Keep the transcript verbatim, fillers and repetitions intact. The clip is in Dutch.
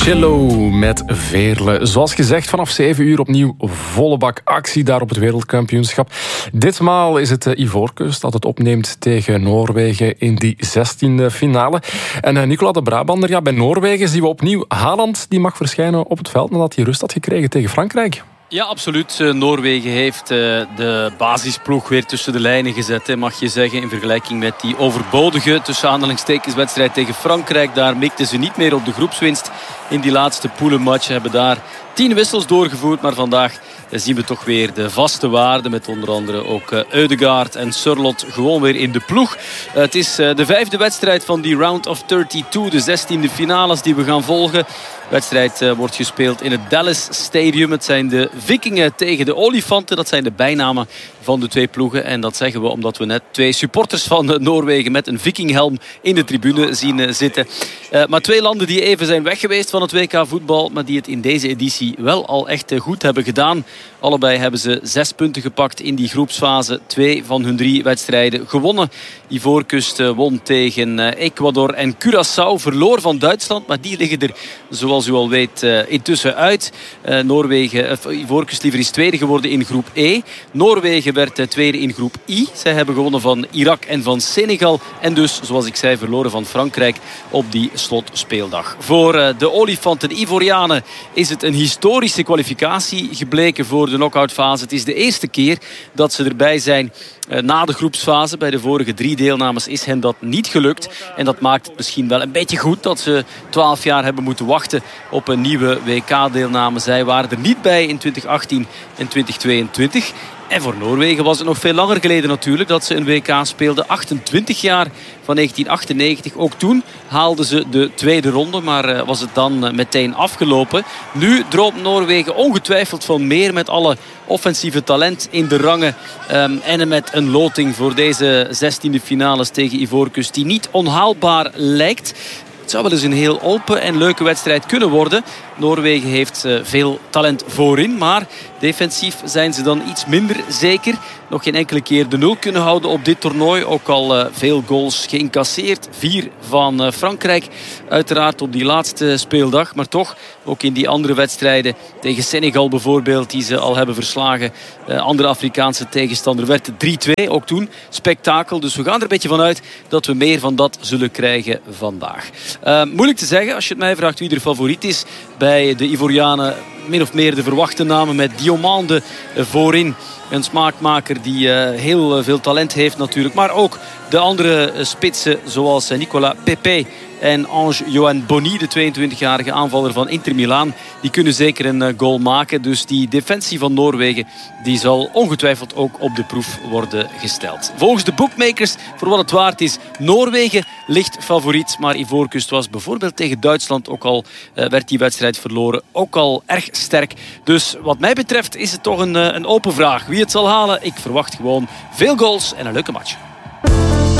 Cello met Veerle. Zoals gezegd, vanaf zeven uur opnieuw volle bak actie daar op het wereldkampioenschap. Ditmaal is het Ivoorkust dat het opneemt tegen Noorwegen in die zestiende finale. En Nicolas de Brabander, ja, bij Noorwegen zien we opnieuw Haaland, die mag verschijnen op het veld nadat hij rust had gekregen tegen Frankrijk. Ja, absoluut. Noorwegen heeft de basisploeg weer tussen de lijnen gezet, mag je zeggen. In vergelijking met die overbodige, tussen aanhalingstekens, wedstrijd tegen Frankrijk. Daar mikten ze niet meer op de groepswinst in die laatste poelenmatch. Hebben daar tien wissels doorgevoerd. Maar vandaag zien we toch weer de vaste waarden. Met onder andere ook Ødegaard en Sørloth gewoon weer in de ploeg. Het is de vijfde wedstrijd van die round of thirty-two. De zestiende finales die we gaan volgen. De wedstrijd uh, wordt gespeeld in het Dallas Stadium. Het zijn de Vikingen tegen de Olifanten. Dat zijn de bijnamen van de twee ploegen. En dat zeggen we omdat we net twee supporters van uh, Noorwegen met een vikinghelm in de tribune zien uh, zitten. Uh, maar twee landen die even zijn weg geweest van het W K voetbal. Maar die het in deze editie wel al echt uh, goed hebben gedaan. Allebei hebben ze zes punten gepakt in die groepsfase. Twee van hun drie wedstrijden gewonnen. Ivoorkust uh, won tegen uh, Ecuador en Curaçao. Verloor van Duitsland. Maar die liggen er, zoals u al weet, uh, intussen uit. Uh, Noorwegen, uh, Ivoorkust liever is tweede geworden in groep E. Noorwegen werd uh, tweede in groep I. Zij hebben gewonnen van Irak en van Senegal. En dus, zoals ik zei, verloren van Frankrijk op die slotspeeldag. Voor uh, de Olifanten Ivorianen is het een historische kwalificatie gebleken voor de knock-outfase. Het is de eerste keer dat ze erbij zijn uh, na de groepsfase. Bij de vorige drie deelnames is hen dat niet gelukt. En dat maakt het misschien wel een beetje goed dat ze twaalf jaar hebben moeten wachten op een nieuwe W K-deelname. Zij waren er niet bij in twintig achttien en twintig tweeëntwintig. En voor Noorwegen was het nog veel langer geleden natuurlijk dat ze een W K speelden. achtentwintig jaar van negentien achtennegentig. Ook toen haalden ze de tweede ronde, maar was het dan meteen afgelopen. Nu droomt Noorwegen ongetwijfeld van meer met alle offensieve talent in de rangen. Um, en met een loting voor deze zestiende finales tegen Ivoorkust die niet onhaalbaar lijkt. Het zou wel eens een heel open en leuke wedstrijd kunnen worden. Noorwegen heeft uh, veel talent voorin, maar defensief zijn ze dan iets minder zeker. Nog geen enkele keer de nul kunnen houden op dit toernooi. Ook al uh, veel goals geïncasseerd. Vier van uh, Frankrijk. Uiteraard op die laatste speeldag. Maar toch, ook in die andere wedstrijden. Tegen Senegal bijvoorbeeld, die ze al hebben verslagen. Uh, andere Afrikaanse tegenstander werd het drie twee. Ook toen spektakel. Dus we gaan er een beetje vanuit dat we meer van dat zullen krijgen vandaag. Uh, moeilijk te zeggen, als je het mij vraagt wie er favoriet is. Bij de Ivorianen min of meer de verwachte namen met Diomande voorin. Een smaakmaker die uh, heel uh, veel talent heeft natuurlijk. Maar ook de andere uh, spitsen zoals uh, Nicolas Pepe en Ange-Johan Bonny, de tweeëntwintigjarige aanvaller van Inter Milaan. Die kunnen zeker een uh, goal maken. Dus die defensie van Noorwegen die zal ongetwijfeld ook op de proef worden gesteld. Volgens de bookmakers, voor wat het waard is, Noorwegen ligt favoriet. Maar Ivoorkust was bijvoorbeeld tegen Duitsland ook al, uh, werd die wedstrijd verloren. Ook al erg sterk. Dus wat mij betreft is het toch een, uh, een open vraag. Wie het zal halen, ik verwacht gewoon veel goals en een leuke match.